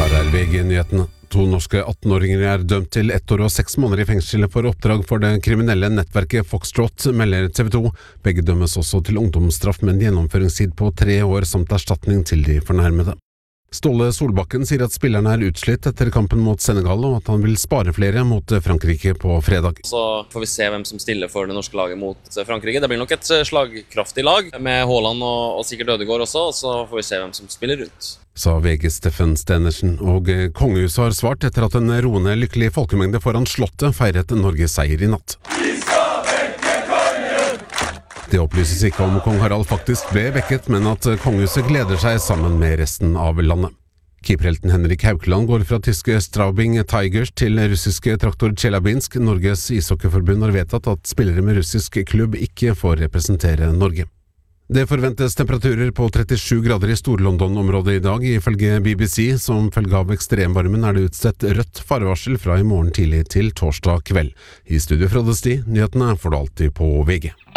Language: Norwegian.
Her VG-nyhetene. 2 norske 18-åringer er dømt til 1 år og 6 måneder i fengsel for oppdrag for det kriminelle nettverket Foxtrot, melder TV 2. Begge dømmes også til ungdomsstraff med en gjennomføringstid på 3 år samt erstatning til de fornærmede. Ståle Solbakken sier at spillerne er utslitt etter kampen mot Senegal, og at han vil spare flere mot Frankrike på fredag. Så får vi se hvem som stiller for det norske laget mot Frankrike. Det blir nok et slagkraftig lag, med Haaland og sikkert Ødegaard også, og så får vi se hvem som spiller ut. Sa VG Steffen Stenersen, og kongehuset har svart etter at en roende lykkelig folkemengde foran slottet feiret Norges seier i natt. Det opplyses ikke om kong Harald faktisk ble vekket, men at kongehuset gleder seg sammen med resten av landet. Keeperhelten Henrik Haukeland går fra tyske Straubing Tigers til russiske Traktor Tjeljabinsk. Norges ishockeyforbund har vedtatt at spillere med russisk klubb ikke får representere Norge. Det forventes temperaturer på 37 grader i Stor-London-området i dag, ifølge BBC. Som følge av ekstremvarmen er det utstedt rødt farevarsel fra i morgen tidlig til torsdag kveld. I studio Frode Sti, nyhetene får du alltid på VG.